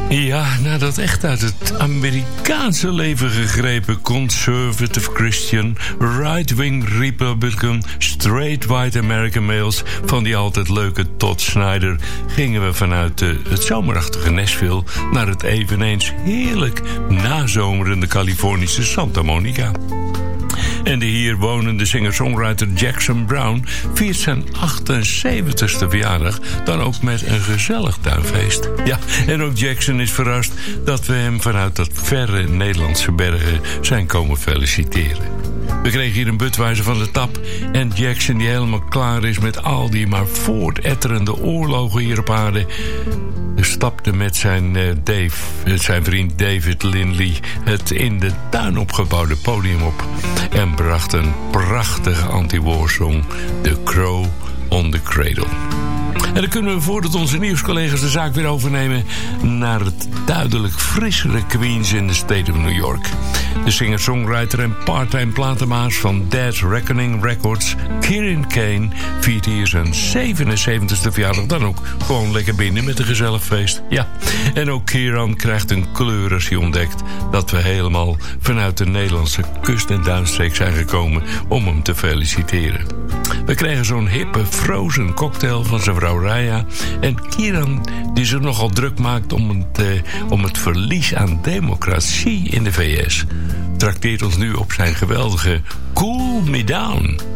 Ja, nadat echt uit het Amerikaanse leven gegrepen conservative Christian, right-wing Republican, straight white American males van die altijd leuke Todd Snyder gingen we vanuit het zomerachtige Nashville naar het eveneens heerlijk nazomerende Californische Santa Monica. En de hier wonende singer-songwriter Jackson Browne viert zijn 78ste verjaardag dan ook met een gezellig tuinfeest. Ja, en ook Jackson is verrast dat we hem vanuit dat verre Nederlandse bergen zijn komen feliciteren. We kregen hier een Budweiser van de tap en Jackson, die helemaal klaar is met al die maar voortetterende oorlogen hier op aarde, stapte met zijn vriend David Lindley het in de tuin opgebouwde podium op en bracht een prachtige anti-warsong, The Crow on the Cradle. En dan kunnen we, voordat onze nieuwscollega's de zaak weer overnemen, naar het duidelijk frissere Queens in de State of New York. De singer-songwriter en part-time platenmaas van Dead Reckoning Records, Kieran Kane, viert hier zijn 77ste verjaardag dan ook gewoon lekker binnen met een gezellig feest. Ja, en ook Kieran krijgt een kleur als hij ontdekt dat we helemaal vanuit de Nederlandse kust- en duinstreek zijn gekomen om hem te feliciteren. We kregen zo'n hippe frozen cocktail van zijn vrouw Raya. En Kieran, die zich nogal druk maakt om het verlies aan democratie in de VS, trakteert ons nu op zijn geweldige Cool Me Down.